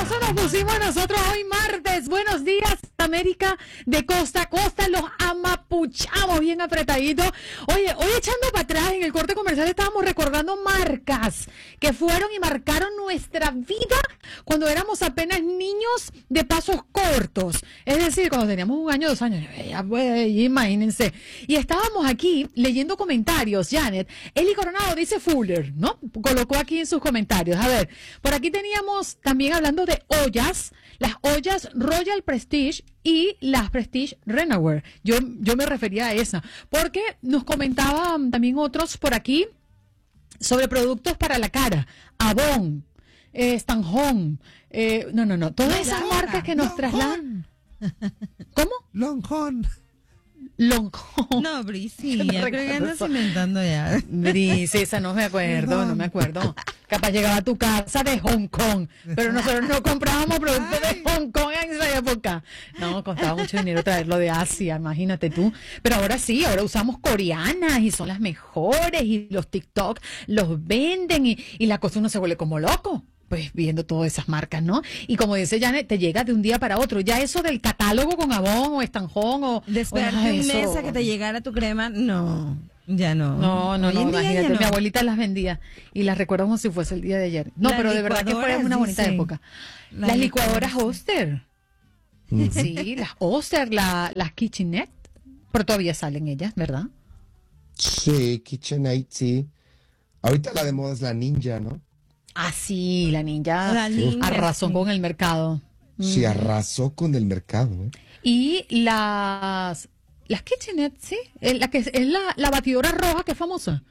sabroso nos pusimos nosotros hoy martes. Buenos días, América, de costa a costa, los amapuchamos bien apretaditos. Oye, hoy echando para atrás, en el corte comercial estábamos recordando marcas que fueron y marcaron nuestra vida cuando éramos apenas niños de pasos cortos. Es decir, cuando teníamos 1 año, 2 años, ya pues, imagínense. Y estábamos aquí leyendo comentarios, Janet. Eli Coronado dice Fuller, ¿no? Colocó aquí en sus comentarios. A ver, por aquí teníamos también hablando de ollas, las ollas Royal Prestige y las Prestige Renaware. Yo me refería a esa, porque nos comentaban también otros por aquí sobre productos para la cara, Avon, Stanhome, todas esas marcas que nos trasladan. ¿Cómo? Longhorn. Longhorn. No, Brisi, ya creo que andas inventando ya. Brisi, esa no me acuerdo. Capaz llegaba a tu casa de Hong Kong, pero nosotros no comprábamos productos de Hong Kong en esa época. No, costaba mucho dinero traerlo de Asia, imagínate tú. Pero ahora sí, ahora usamos coreanas y son las mejores y los TikTok los venden y la cosa uno se vuelve como loco. Pues viendo todas esas marcas, ¿no? Y como dice Janet, te llega de un día para otro. Ya eso del catálogo con Avon o Stanhome o... De esperarte un mes a que te llegara tu crema, no, ya no. No, imagínate, no. Mi abuelita las vendía y las recuerdo como si fuese el día de ayer. No, pero de verdad que fue una bonita época. Las licuadoras Oster. Sí, las Oster, las KitchenAid, pero todavía salen ellas, ¿verdad? Sí, KitchenAid, sí. Ahorita la de moda es la Ninja, ¿no? Ah, sí, la ninja arrasó con el mercado. Sí, arrasó con el mercado. Y las KitchenAid, sí, la que es la batidora roja que es famosa.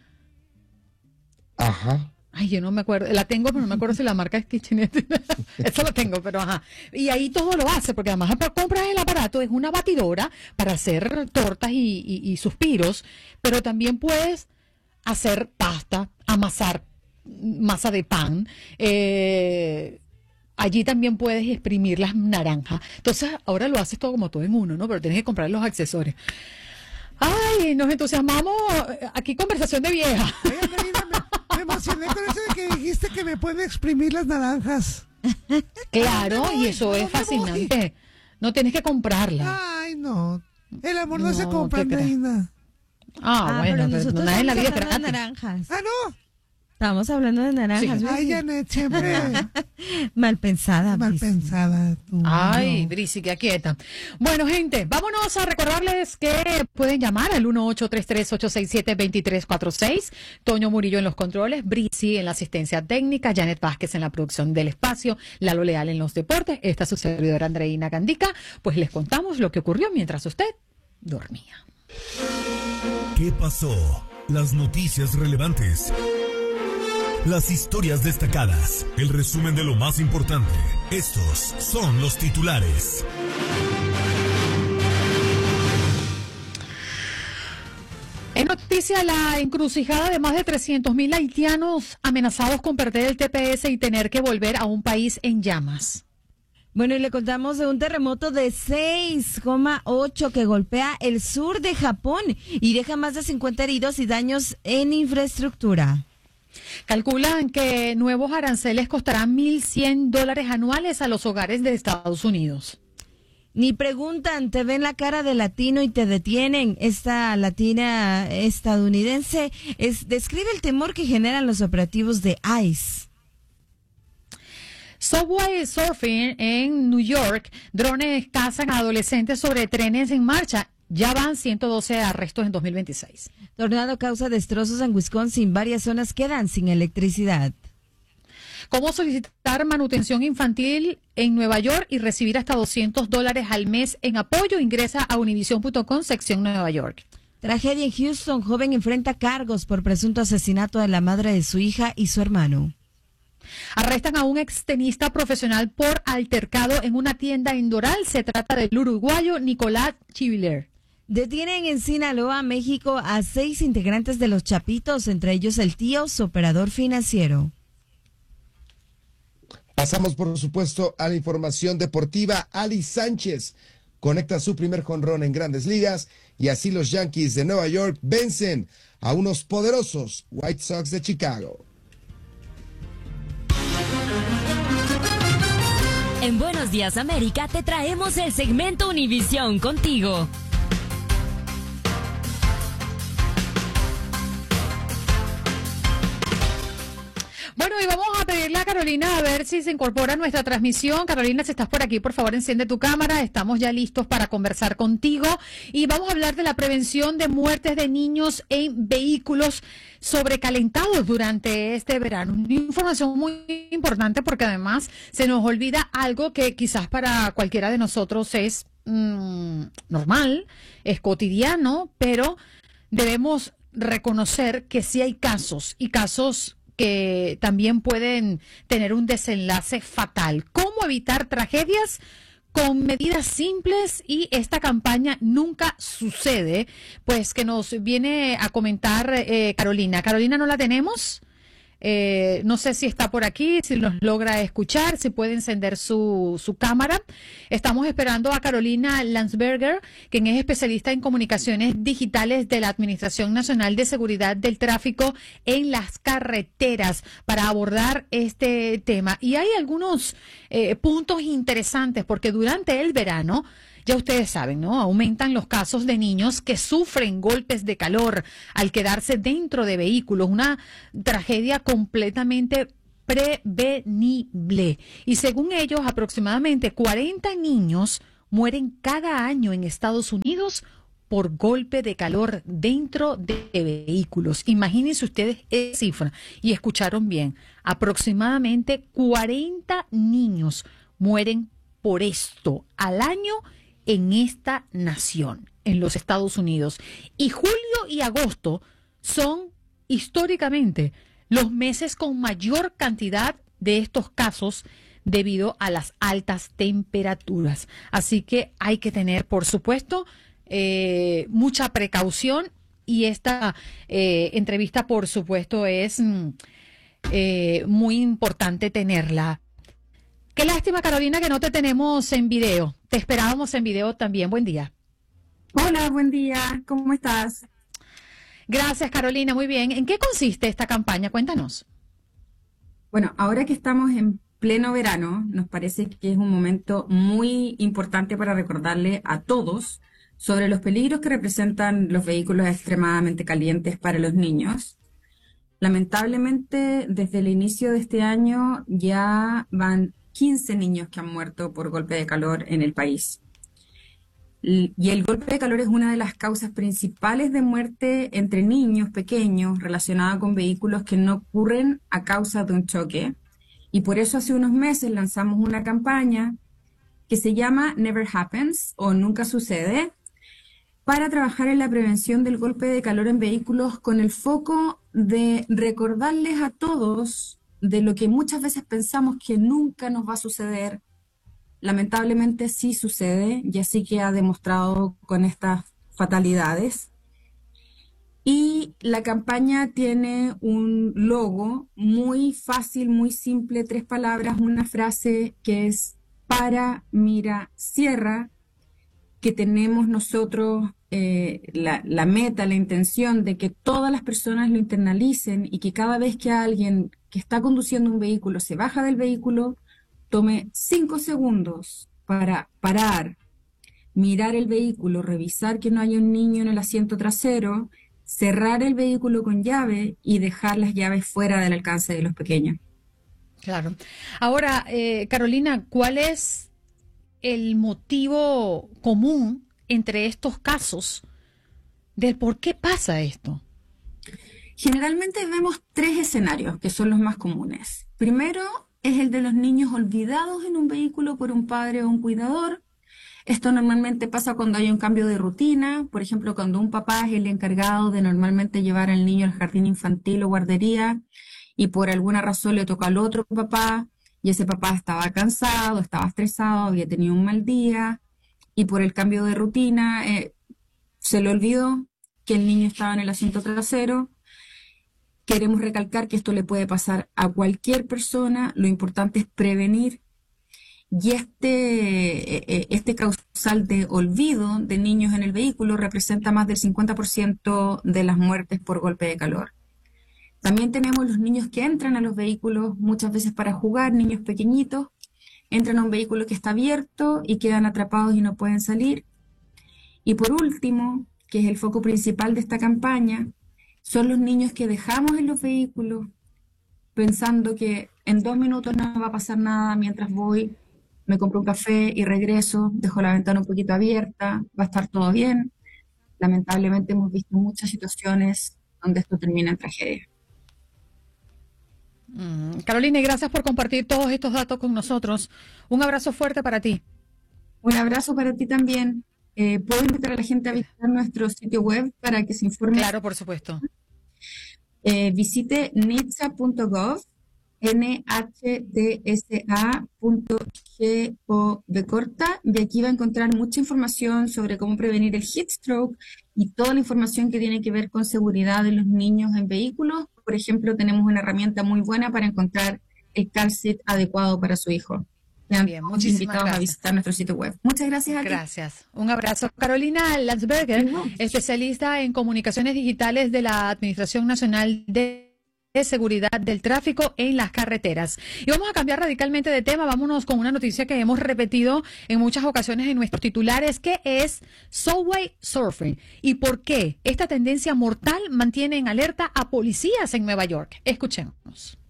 Ajá. Ay, yo no me acuerdo, la tengo, pero no me acuerdo si la marca es KitchenAid. Eso lo tengo, pero ajá. Y ahí todo lo hace, porque además compras el aparato, es una batidora para hacer tortas y suspiros, pero también puedes hacer pasta, amasar masa de pan, allí también puedes exprimir las naranjas. Entonces ahora lo haces todo como todo en uno, ¿no? Pero tienes que comprar los accesorios. Ay, nos entusiasmamos, aquí conversación de vieja. Oye, Andreina, me emocioné con eso de que dijiste que me pueden exprimir las naranjas. Claro, y eso es fascinante. No tienes que comprarla. Ay, no, el amor no se compra, Andreina. Bueno, pero nadie en la vida es gratis. Naranjas. No. Estamos hablando de naranjas. Sí. Ay, Janet, siempre mal pensada. Mal pensada. Tú, Ay, no. Brisi, que quieta. Bueno, gente, vámonos a recordarles que pueden llamar al 1-833-867-2346. Toño Murillo en los controles, Brisi en la asistencia técnica, Janet Vázquez en la producción del espacio, Lalo Leal en los deportes. Esta es su servidora Andreina Gandica. Pues les contamos lo que ocurrió mientras usted dormía. ¿Qué pasó? Las noticias relevantes. Las historias destacadas, el resumen de lo más importante. Estos son los titulares. En noticia, la encrucijada de más de 300.000 haitianos amenazados con perder el TPS y tener que volver a un país en llamas. Bueno, y le contamos de un terremoto de 6,8 que golpea el sur de Japón y deja más de 50 heridos y daños en infraestructura. Calculan que nuevos aranceles costarán $1,100 anuales a los hogares de Estados Unidos. Ni preguntan, te ven la cara de latino y te detienen. Esta latina estadounidense describe el temor que generan los operativos de ICE. Subway Surfing en New York, drones cazan a adolescentes sobre trenes en marcha. Ya van 112 arrestos en 2026. Tornado causa destrozos en Wisconsin. Varias zonas quedan sin electricidad. ¿Cómo solicitar manutención infantil en Nueva York y recibir hasta $200 al mes en apoyo? Ingresa a univision.com, sección Nueva York. Tragedia en Houston. Joven enfrenta cargos por presunto asesinato de la madre de su hija y su hermano. Arrestan a un extenista profesional por altercado en una tienda en Doral. Se trata del uruguayo Nicolás Chiviler. Detienen en Sinaloa, México, a 6 integrantes de los Chapitos, entre ellos el tío, su operador financiero. Pasamos, por supuesto, a la información deportiva. Ali Sánchez conecta su primer jonrón en Grandes Ligas y así los Yankees de Nueva York vencen a unos poderosos White Sox de Chicago. En Buenos Días América te traemos el segmento Univisión contigo. Bueno, y vamos a pedirle a Carolina a ver si se incorpora a nuestra transmisión. Carolina, si estás por aquí, por favor, enciende tu cámara. Estamos ya listos para conversar contigo. Y vamos a hablar de la prevención de muertes de niños en vehículos sobrecalentados durante este verano. Una información muy importante porque además se nos olvida algo que quizás para cualquiera de nosotros es normal, es cotidiano, pero debemos reconocer que sí hay casos y casos que también pueden tener un desenlace fatal. ¿Cómo evitar tragedias? Con medidas simples, y esta campaña Nunca Sucede, pues que nos viene a comentar Carolina. Carolina, ¿no la tenemos? No sé si está por aquí, si nos logra escuchar, si puede encender su cámara. Estamos esperando a Carolina Landsberger, quien es especialista en comunicaciones digitales de la Administración Nacional de Seguridad del Tráfico en las Carreteras, para abordar este tema. Y hay algunos puntos interesantes, porque durante el verano, ya ustedes saben, ¿no? Aumentan los casos de niños que sufren golpes de calor al quedarse dentro de vehículos. Una tragedia completamente prevenible. Y según ellos, aproximadamente 40 niños mueren cada año en Estados Unidos por golpe de calor dentro de vehículos. Imagínense ustedes esa cifra. Y escucharon bien, aproximadamente 40 niños mueren por esto al año en esta nación, en los Estados Unidos. Y julio y agosto son históricamente los meses con mayor cantidad de estos casos debido a las altas temperaturas. Así que hay que tener, por supuesto, mucha precaución, y esta entrevista, por supuesto, es muy importante tenerla. Qué lástima, Carolina, que no te tenemos en video. Te esperábamos en video también. Buen día. Hola, buen día. ¿Cómo estás? Gracias, Carolina. Muy bien. ¿En qué consiste esta campaña? Cuéntanos. Bueno, ahora que estamos en pleno verano, nos parece que es un momento muy importante para recordarle a todos sobre los peligros que representan los vehículos extremadamente calientes para los niños. Lamentablemente, desde el inicio de este año ya van 15 niños que han muerto por golpe de calor en el país. Y el golpe de calor es una de las causas principales de muerte entre niños pequeños relacionada con vehículos que no ocurren a causa de un choque. Y por eso hace unos meses lanzamos una campaña que se llama Never Happens, o Nunca Sucede, para trabajar en la prevención del golpe de calor en vehículos, con el foco de recordarles a todos de lo que muchas veces pensamos que nunca nos va a suceder. Lamentablemente sí sucede, y así que ha demostrado con estas fatalidades. Y la campaña tiene un logo muy fácil, muy simple, 3 palabras, una frase que es para, mira, cierra, que tenemos nosotros la meta, la intención de que todas las personas lo internalicen, y que cada vez que alguien que está conduciendo un vehículo se baja del vehículo, tome 5 segundos para parar, mirar el vehículo, revisar que no haya un niño en el asiento trasero, cerrar el vehículo con llave y dejar las llaves fuera del alcance de los pequeños. Claro. Ahora, Carolina, ¿cuál es el motivo común entre estos casos del por qué pasa esto? Generalmente vemos 3 escenarios que son los más comunes. Primero es el de los niños olvidados en un vehículo por un padre o un cuidador. Esto normalmente pasa cuando hay un cambio de rutina, por ejemplo, cuando un papá es el encargado de normalmente llevar al niño al jardín infantil o guardería, y por alguna razón le toca al otro papá, y ese papá estaba cansado, estaba estresado, había tenido un mal día, y por el cambio de rutina se le olvidó que el niño estaba en el asiento trasero. Queremos recalcar que esto le puede pasar a cualquier persona, lo importante es prevenir. Y este causal de olvido de niños en el vehículo representa más del 50% de las muertes por golpe de calor. También tenemos los niños que entran a los vehículos muchas veces para jugar, niños pequeñitos, entran a un vehículo que está abierto y quedan atrapados y no pueden salir. Y por último, que es el foco principal de esta campaña, son los niños que dejamos en los vehículos pensando que en 2 minutos no va a pasar nada mientras voy, me compro un café y regreso, dejo la ventana un poquito abierta, va a estar todo bien. Lamentablemente hemos visto muchas situaciones donde esto termina en tragedia. Carolina, gracias por compartir todos estos datos con nosotros. Un abrazo fuerte para ti. Un abrazo para ti también. Puedo invitar a la gente a visitar nuestro sitio web para que se informe. Claro, por supuesto. Visite nhtsa.gov, nhtsa.gov, y aquí va a encontrar mucha información sobre cómo prevenir el heat stroke y toda la información que tiene que ver con seguridad de los niños en vehículos. Por ejemplo, tenemos una herramienta muy buena para encontrar el car seat adecuado para su hijo. Bien, muchísimas invitados gracias. a visitar nuestro sitio web. Muchas gracias a ti. Gracias. Un abrazo. Carolina Landsberger, especialista en comunicaciones digitales de la Administración Nacional de Seguridad del Tráfico en las Carreteras. Y vamos a cambiar radicalmente de tema. Vámonos con una noticia que hemos repetido en muchas ocasiones en nuestros titulares, que es Subway Surfing. ¿Y por qué esta tendencia mortal mantiene en alerta a policías en Nueva York? Escuchemos.